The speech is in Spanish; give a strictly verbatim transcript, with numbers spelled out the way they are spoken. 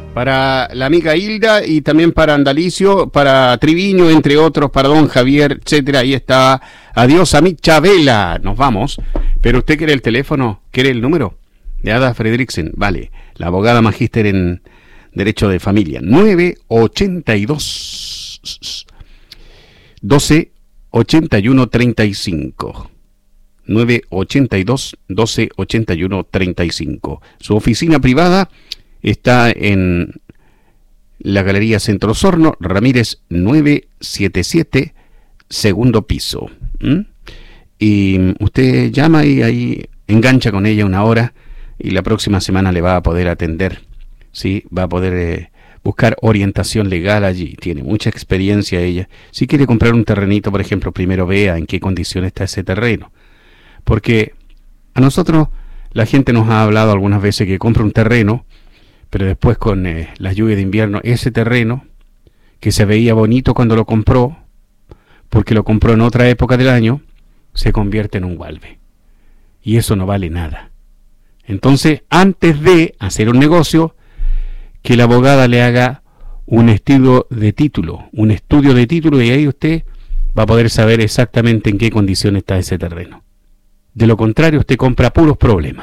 Para la amiga Hilda y también para Andalicio, para Triviño, entre otros, para don Javier, etcétera. Ahí está. Adiós a mi Chabela. Nos vamos. Pero usted quiere el teléfono, quiere el número de Ada Fredriksen. Vale. La abogada magíster en Derecho de Familia. nueve ochenta y dos doce ochenta y uno treinta y cinco. nueve ochenta y dos doce ochenta y uno treinta y cinco. Su oficina privada está en la Galería Centro Osorno, Ramírez novecientos setenta y siete, segundo piso. ¿Mm? Y usted llama y ahí engancha con ella una hora y la próxima semana le va a poder atender. ¿Sí? Va a poder eh, buscar orientación legal allí. Tiene mucha experiencia ella. Si quiere comprar un terrenito, por ejemplo, primero vea en qué condición está ese terreno. Porque a nosotros la gente nos ha hablado algunas veces que compra un terreno, pero después con eh, las lluvias de invierno, ese terreno que se veía bonito cuando lo compró, porque lo compró en otra época del año, se convierte en un gualbe. Y eso no vale nada. Entonces, antes de hacer un negocio, que la abogada le haga un estudio de título, un estudio de título, y ahí usted va a poder saber exactamente en qué condición está ese terreno. De lo contrario, usted compra puros problemas.